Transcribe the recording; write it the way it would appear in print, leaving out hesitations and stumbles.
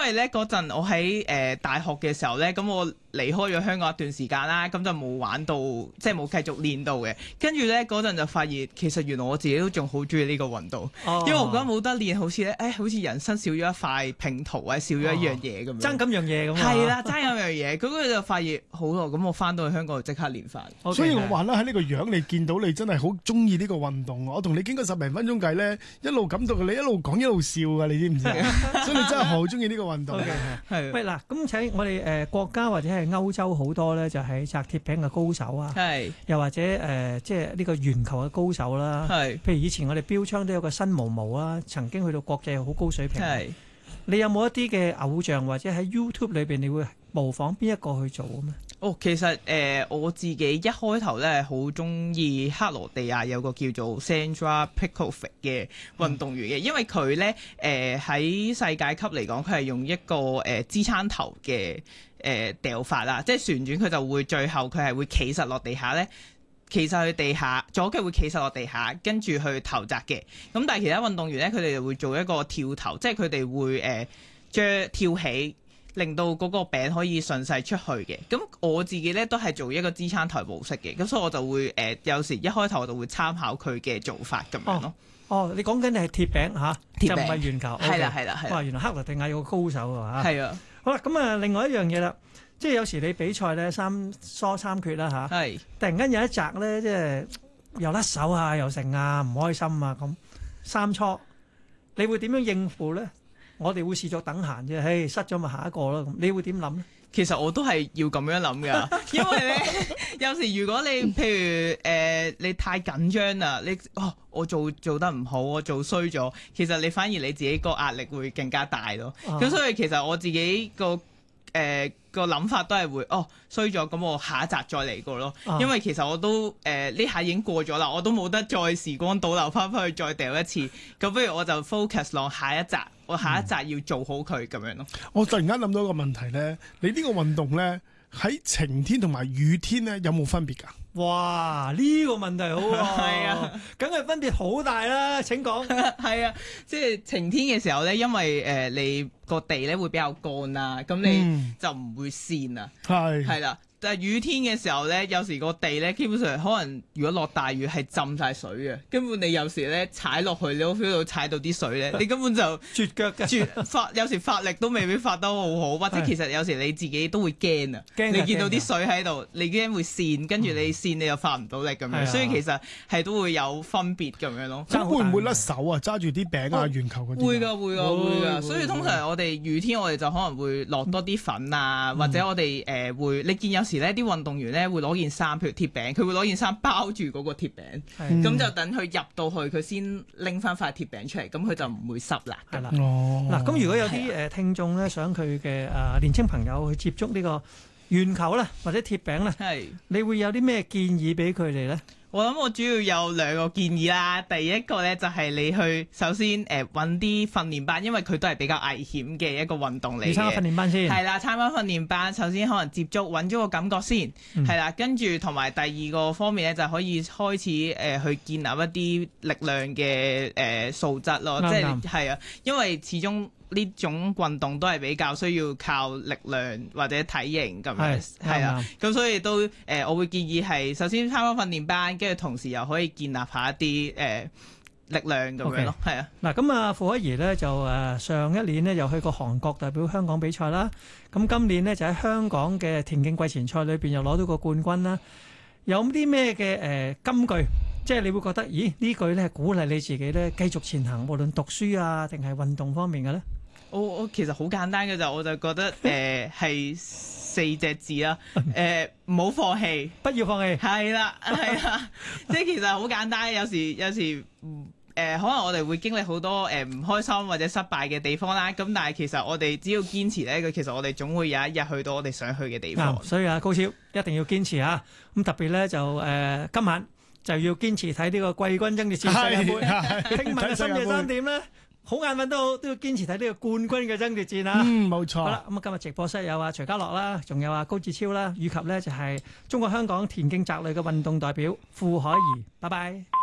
為咧嗰陣我喺大學嘅時候咧，咁我離開咗香港一段時間啦，咁就冇玩到，即係冇繼續練到嘅。跟住咧嗰陣就發現，其實原來我自己都仲好中意呢個運動，因為我覺得冇得練，好似咧，好似人生少咗一塊拼圖或者少咗一樣嘢咁樣。 爭咁樣嘢咁啊！ 係啦，爭咁樣嘢，咁佢就發現好咯，咁我翻到去香港就即刻練翻。 所以我話啦，喺呢個樣你見到你真係好中意呢個運動。我同你傾過10零分鐘計咧，一路感到你一路講一路笑㗎，你知唔知？所以你真係好中意呢個運動。 係。 喂嗱，咁喺我哋國家或者係歐洲好多咧，就係擲鐵餅嘅高手啊，又或者即係呢個鉛球嘅高手啦。譬如以前我哋標槍都有個新毛毛啊，曾經去到國際好高水平。你有冇一啲嘅偶像或者喺 YouTube 裏邊，你會模仿邊一個去做啊？ 其實我自己一開頭咧好中意克羅地亞有個叫做 Sandra Petrovic 嘅運動員嘅，因為佢咧喺世界級嚟講，佢係用一個支撐頭嘅掉法啦，即係旋轉佢就會最後佢係會企實落地下咧。企實去地下，左腳會企實落地下，跟住去投擲嘅。咁但係其他運動員咧，佢哋就會做一個跳投，即係佢哋會將跳起，令到嗰個餅可以順勢出去嘅。咁我自己咧都係做一個支撐台模式嘅，咁所以我就會有時一開頭我就會參考佢嘅做法咁樣咯。 你講緊係鐵餅嚇，就唔係圓球。 係啦。 哇，原來克羅地亞有個高手啊嚇。 係啊。 好啦，咁啊，另外一樣嘢啦。即係有時你比賽咧三疏三缺啦嚇，突然間有一擲咧，即係又甩手啊，又成啊，唔開心啊咁。三錯，你會點樣應付咧？我哋會視作等閒啫，失咗咪下一個咯。咁你會點諗咧？ 其實我都係要咁樣諗㗎，因為咧有時如果你譬如你太緊張啦，我做得唔好，我做衰咗，其實你反而你自己個壓力會更加大咯。咁所以其實我自己個諗法都係會衰咗，咁我下一集再嚟過咯。因為其實我都呢下已經過咗啦，我都冇得再時光倒流翻去再掉一次。咁不如我就 focus 落下一集，我下一集要做好佢咁樣咯。 我突然間諗到一個問題咧，你呢個運動咧喺晴天同埋雨天咧有冇分別㗎？ 哇！呢個問題好啊，係啊，梗係分別好大啦。請講。 係啊，即係晴天嘅時候咧，因為你個地咧會比較乾啦，咁你就唔會跣啊。係啦。但係雨天嘅時候咧，有時個地咧基本上可能如果落大雨係浸晒水嘅，根本你有時咧踩落去，你都 feel 到踩到啲水咧，你根本就絕腳嘅， 有時發力都未必發得好好，或者其實有時你自己都會驚啊！你見到啲水喺度，你驚會跣，跟住你跣你又發唔到力咁樣，所以其實係都會有分別咁樣咯。 咁會唔會甩手啊？揸住啲餅啊、圓球嗰啲？ 會㗎。所以通常我哋雨天我哋就可能會落多啲粉啊，或者我哋會你見有時咧啲運動員咧會攞件衫，譬如鐵餅，佢會攞件衫包住嗰個鐵餅，咁就等佢入到去，佢先拎翻塊鐵餅出嚟，咁佢就唔會濕啦。 係啦，嗱，咁如果有啲聽眾咧想佢嘅年青朋友去接觸呢個圓球咧，或者鐵餅咧，你會有啲咩建議俾佢哋咧？ 我諗我主要有2個建議啦。第一個咧就係你去首先揾啲訓練班，因為佢都係比較危險嘅一個運動嚟嘅。 你參加訓練班先。係啦，參加訓練班，首先可能接觸揾咗個感覺先，係啦，跟住同埋第二個方面咧就可以開始去建立一啲力量嘅素質咯，即係啊，因為始終呢種運動都係比較需要靠力量或者體型咁樣，係啊，咁所以都我會建議係首先參加訓練班，跟住同時又可以建立下一啲力量咁樣咯，係啊。 嗱，咁啊，傅可怡咧就上一年呢又去過韓國代表香港比賽啦，咁今年呢就喺香港嘅田徑季前賽裏邊又攞到個冠軍啦。有啲咩嘅金句？即係你會覺得，咦呢句咧係鼓勵你自己咧繼續前行，無論讀書啊定係運動方面嘅咧？ 我其實好簡單嘅就，我就覺得係4隻字啦，唔好放棄， 不要放棄。 係啦，即係其實好簡單。有時可能我哋會經歷好多唔開心或者失敗嘅地方啦。咁但係其實我哋只要堅持咧，其實我哋總會有一日去到我哋想去嘅地方。 所以啊，高超一定要堅持啊！咁特別咧就今晚就要堅持睇呢個季軍爭奪戰世界盃。聽晚深夜3點咧，好眼瞓都要堅持睇呢個冠軍嘅爭奪戰啊！ 冇錯。 好啦，咁啊今日直播室有徐家樂啦，仲有高志超啦，以及咧就係中國香港田徑擲壘嘅運動代表傅可怡。拜拜。